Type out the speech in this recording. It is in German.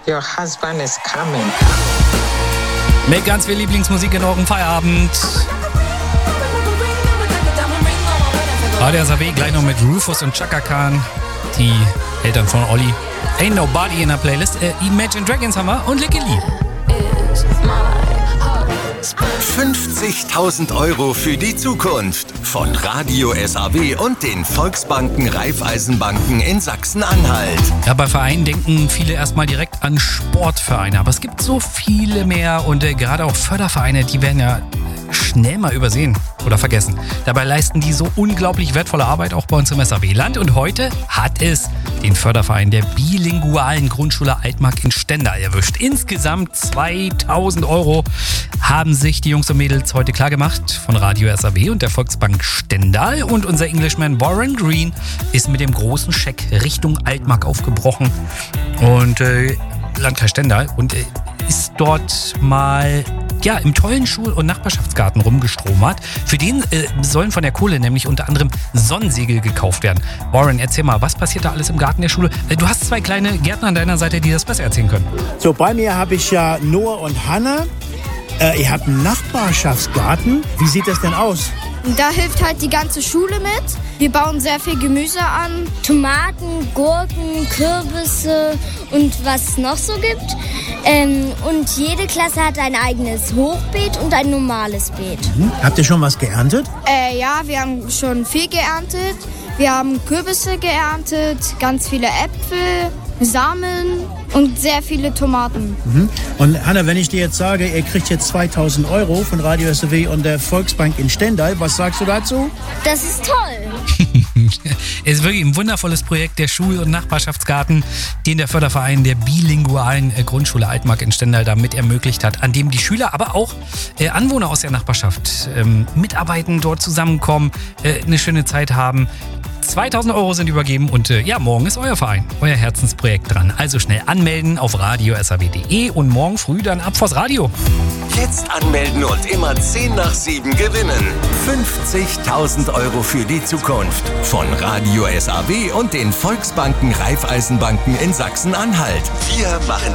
Your husband is coming. Mit ganz viel Lieblingsmusik in eurem Feierabend. Radio SAW gleich noch mit Rufus und Chaka Khan, die Eltern von Olli. Ain't Nobody in der Playlist. Imagine Dragons haben wir und Licky Lee. 50.000 Euro für die Zukunft von Radio SAW und den Volksbanken Raiffeisenbanken in Sachsen-Anhalt. Ja, bei Vereinen denken viele erstmal direkt an Sportvereine, aber es gibt so viele mehr und gerade auch Fördervereine, die werden ja schnell mal übersehen oder vergessen. Dabei leisten die so unglaublich wertvolle Arbeit auch bei uns im SAW-Land und heute hat es den Förderverein der bilingualen Grundschule Altmark in Stendal erwischt. Insgesamt 2.000 Euro haben sich die Jungs und Mädels heute klar gemacht von Radio SAW und der Volksbank Stendal und unser Englishman Warren Green ist mit dem großen Scheck Richtung Altmark aufgebrochen und Landkreis Stendal und ist dort mal im tollen Schul- und Nachbarschaftsgarten rumgestromert. Für den sollen von der Kohle nämlich unter anderem Sonnensegel gekauft werden. Warren, erzähl mal, was passiert da alles im Garten der Schule? Du hast 2 kleine Gärtner an deiner Seite, die das besser erzählen können. So, bei mir habe ich ja Noah und Hannah. Ihr habt einen Nachbarschaftsgarten. Wie sieht das denn aus? Da hilft halt die ganze Schule mit. Wir bauen sehr viel Gemüse an. Tomaten, Gurken, Kürbisse und was es noch so gibt. Und jede Klasse hat ein eigenes Hochbeet und ein normales Beet. Habt ihr schon was geerntet? Ja, wir haben schon viel geerntet. Wir haben Kürbisse geerntet, ganz viele Äpfel, Samen und sehr viele Tomaten. Und Hanna, wenn ich dir jetzt sage, ihr kriegt jetzt 2.000 Euro von Radio SAW und der Volksbank in Stendal, was sagst du dazu? Das ist toll. Es ist wirklich ein wundervolles Projekt, der Schul- und Nachbarschaftsgarten, den der Förderverein der bilingualen Grundschule Altmark in Stendal damit ermöglicht hat, an dem die Schüler, aber auch Anwohner aus der Nachbarschaft mitarbeiten, dort zusammenkommen, eine schöne Zeit haben. 2.000 Euro sind übergeben und morgen ist euer Verein, euer Herzensprojekt dran. Also schnell anmelden auf radiosaw.de und morgen früh dann ab vors Radio. Jetzt anmelden und immer 10 nach 7 gewinnen. 50.000 Euro für die Zukunft von Radio SAW und den Volksbanken Raiffeisenbanken in Sachsen-Anhalt. Wir machen